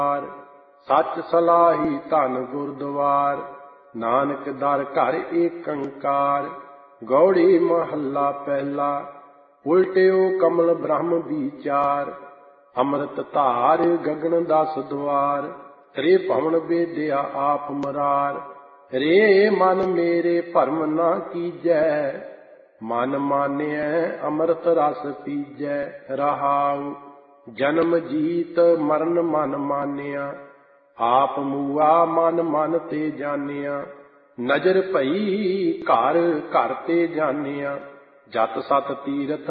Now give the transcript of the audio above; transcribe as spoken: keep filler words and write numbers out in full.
ਸੱਚ ਸਲਾਹੀ ਧਨ ਗੁਰਦੁਆਰ, ਨਾਨਕ ਦਰ ਘਰ ਏਕੰਕਾਰ। ਗੌੜੀ ਮਹੱਲਾ ਪਹਿਲਾ। ਉਲਟਿਓ ਕਮਲ ਬ੍ਰਹਮ ਵਿਚਾਰ, ਅੰਮ੍ਰਿਤ ਧਾਰ ਗਗਨ ਦਸ ਦੁਆਰ। ਤ੍ਰੇ ਭਵਨ ਵੇਦਿਆ ਆਪ ਮਰਾਰ, ਰੇ ਮਨ ਮੇਰੇ ਭਰਮ ਨਾ ਕੀਜੈ। ਮਨ ਮਾਨਿਐ ਅੰਮ੍ਰਿਤ ਰਸ ਪੀਜੈ। ਰਹਾਉ ਜਨਮ ਜੀਤ ਮਰਨ ਮਨ ਮਾਨਿਆ, ਆਪ ਮੂਆ ਮਨ ਮਨ ਤੇ ਜਾਣਿਆ। ਨਜ਼ਰ ਭਈ ਘਰ ਘਰ ਤੇ ਜਾਣਿਆ, ਜਤ ਸਤ ਤੀਰਥ